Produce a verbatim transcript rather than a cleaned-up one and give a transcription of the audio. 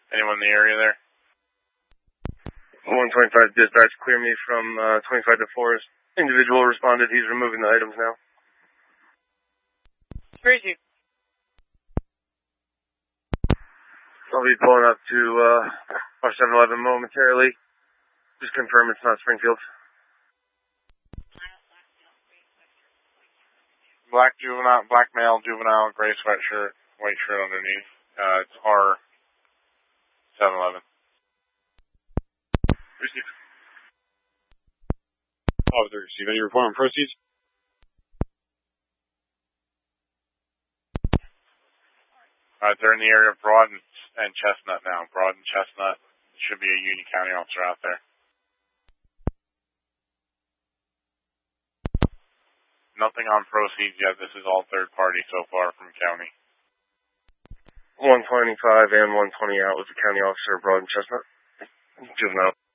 Anyone in the area there? one twenty-five dispatch, clear me from uh, twenty-five to Forest. Individual responded, he's removing the items now. Crazy. I'll be pulling up to uh, our seven eleven momentarily. Just confirm it's not Springfield. Black juvenile, black male, juvenile, gray sweatshirt, white shirt underneath. Uh, it's R seven eleven. Receive. Officer, receive any report on proceeds? Uh, they're in the area of Broad and, and Chestnut now. Broad and Chestnut. Should be a Union County officer out there. Nothing on proceeds yet. This is all third party so far from county. one twenty-five and one twenty out with the county officer, Broad and Chestnut. Juvenile.